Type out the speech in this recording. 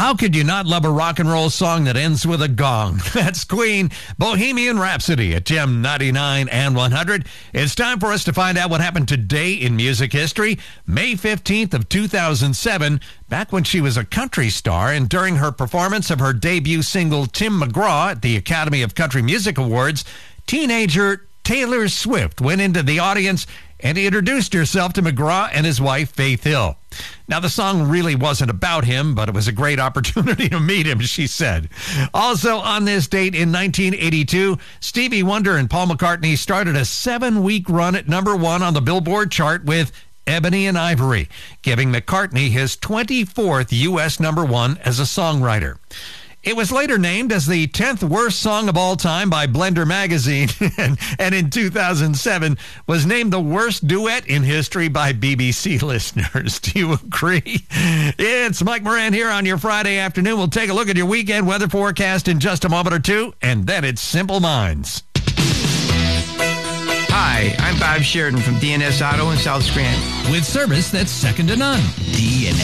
How could you not love a rock and roll song that ends with a gong? That's Queen, Bohemian Rhapsody at Gem 99 and 100. It's time for us to find out what happened today in music history. May 15th of 2007, back when she was a country star and during her performance of her debut single Tim McGraw at the Academy of Country Music Awards, teenager Taylor Swift went into the audience and introduced herself to McGraw and his wife, Faith Hill. Now, the song really wasn't about him, but it was a great opportunity to meet him, she said. Also, on this date in 1982, Stevie Wonder and Paul McCartney started a 7-week run at #1 on the Billboard chart with Ebony and Ivory, giving McCartney his 24th U.S. #1 as a songwriter. It was later named as the 10th worst song of all time by Blender magazine, and in 2007 was named the worst duet in history by BBC listeners. Do you agree? It's Mike Moran here on your Friday afternoon. We'll take a look at your weekend weather forecast in just a moment or two, and then it's Simple Minds. Hi, I'm Bob Sheridan from DNS Auto in South Scranton. With service that's second to none. DNS.